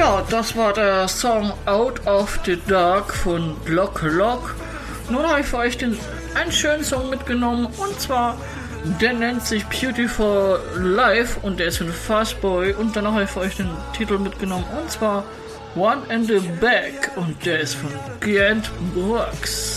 Ja, das war der Song Out of the Dark von Block Lock. Nun habe ich für euch einen schönen Song mitgenommen, und zwar, der nennt sich Beautiful Life und der ist von Fastboy, und danach habe ich für euch den Titel mitgenommen, und zwar One in the Back, und der ist von Giant Brooks.